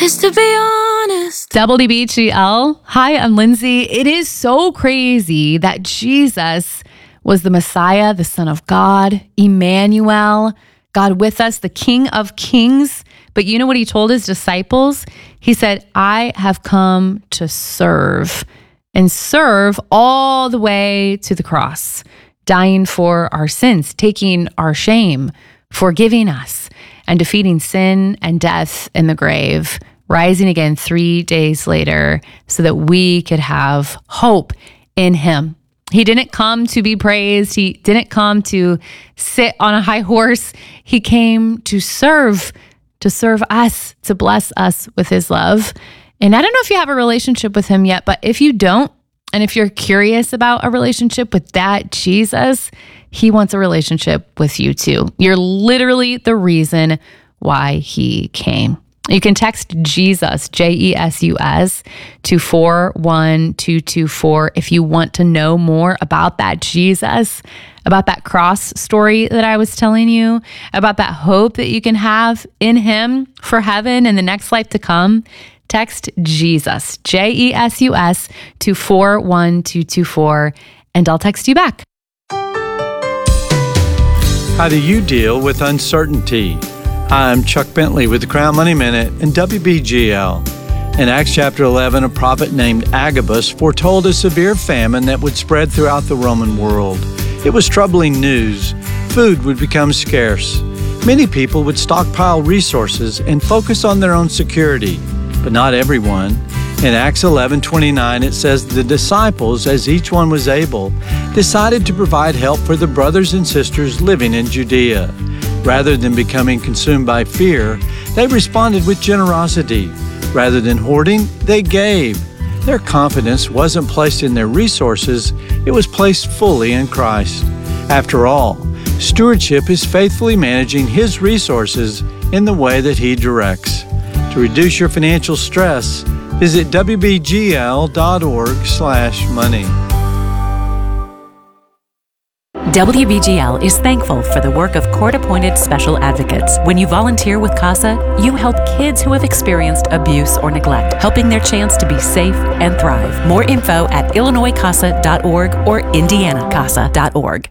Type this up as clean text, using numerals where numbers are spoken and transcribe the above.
is to be honest. WBGL. Hi, I'm Lindsay. It is so crazy that Jesus was the Messiah, the Son of God, Emmanuel, God with us, the King of Kings. But you know what he told his disciples? He said, I have come to serve, and serve all the way to the cross, dying for our sins, taking our shame, forgiving us, and defeating sin and death in the grave, rising again 3 days later so that we could have hope in him. He didn't come to be praised. He didn't come to sit on a high horse. He came to serve us, to bless us with his love. And I don't know if you have a relationship with him yet, but if you don't, and if you're curious about a relationship with that Jesus, he wants a relationship with you too. You're literally the reason why he came. You can text Jesus, JESUS, to 41224 if you want to know more about that Jesus, about that cross story that I was telling you, about that hope that you can have in him for heaven and the next life to come. Text Jesus, JESUS, to 41224, and I'll text you back. How do you deal with uncertainty? I'm Chuck Bentley with the Crown Money Minute and WBGL. In Acts chapter 11, a prophet named Agabus foretold a severe famine that would spread throughout the Roman world. It was troubling news. Food would become scarce. Many people would stockpile resources and focus on their own security, but not everyone. In Acts 11:29, it says the disciples, as each one was able, decided to provide help for the brothers and sisters living in Judea. Rather than becoming consumed by fear, they responded with generosity. Rather than hoarding, they gave. Their confidence wasn't placed in their resources, it was placed fully in Christ. After all, stewardship is faithfully managing his resources in the way that he directs. To reduce your financial stress, visit wbgl.org/money. WBGL is thankful for the work of court-appointed special advocates. When you volunteer with CASA, you help kids who have experienced abuse or neglect, helping their chance to be safe and thrive. More info at illinoiscasa.org or indianacasa.org.